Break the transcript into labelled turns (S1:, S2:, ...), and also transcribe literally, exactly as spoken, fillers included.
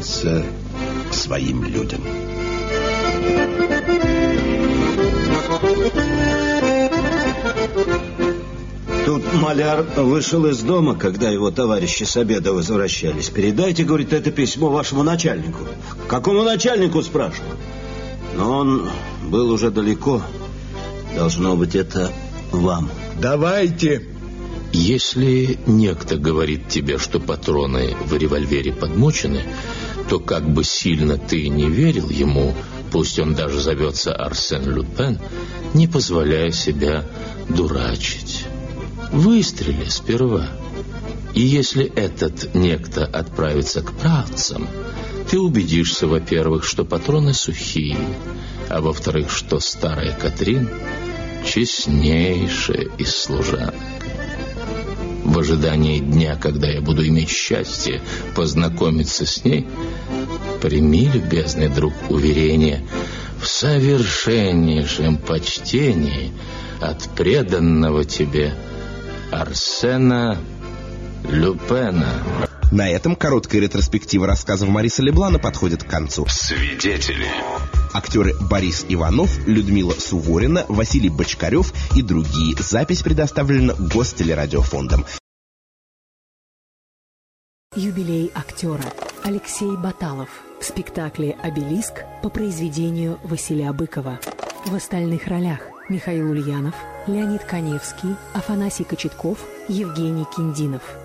S1: вернулся к своим людям.
S2: Тут маляр вышел из дома, когда его товарищи с обеда возвращались. Передайте, говорит, это письмо вашему начальнику. Какому начальнику, спрашиваю? Но он был уже далеко. Должно быть, это вам.
S3: Давайте.
S4: Если некто говорит тебе, что патроны в револьвере подмочены, то как бы сильно ты не верил ему, пусть он даже зовется Арсен Люпен, не позволяя себя дурачить. Выстрели сперва. И если этот некто отправится к правцам, ты убедишься, во-первых, что патроны сухие, а во-вторых, что старая Катрин честнейшая из служанок. В ожидании дня, когда я буду иметь счастье познакомиться с ней, прими, любезный друг, уверение в совершеннейшем почтении от преданного тебе Арсена Люпена.
S5: На этом короткая ретроспектива рассказов Мариса Леблана подходит к концу.
S1: Свидетели.
S5: Актеры Борис Иванов, Людмила Суворина, Василий Бочкарев и другие. Запись предоставлена Гостелерадиофондом.
S6: Юбилей актера. Алексей Баталов. В спектакле «Обелиск» по произведению Василия Быкова. В остальных ролях Михаил Ульянов, Леонид Каневский, Афанасий Кочетков, Евгений Киндинов.